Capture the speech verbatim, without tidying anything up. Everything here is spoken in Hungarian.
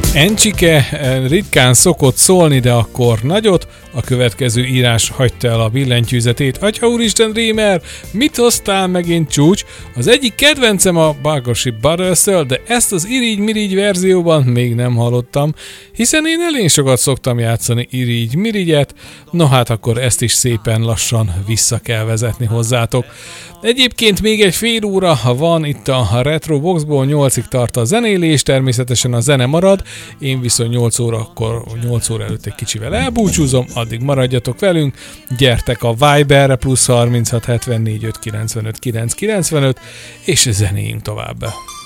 Encsike ritkán szokott szólni, de akkor nagyot. A következő írás hagyta el a billentyűzetét. Atya úristen, Rémer, mit hoztál megint, csúcs? Az egyik kedvencem a Battleship Brothers-től, de ezt az irigy-mirigy verzióban még nem hallottam, hiszen én elén sokat szoktam játszani irigy-mirigyet, no hát akkor ezt is szépen lassan vissza kell vezetni hozzátok. Egyébként még egy fél óra, ha van itt a Retro Boxból, nyolcig tart a zenélés, természetesen a zene marad, én viszont nyolc óra, akkor nyolc óra előtt egy kicsivel elbúcsúzom, addig maradjatok velünk, gyertek a Viberre, plusz harminchat hetvennégy öt kilencvenöt kilenc kilencvenöt, és zenéljünk tovább.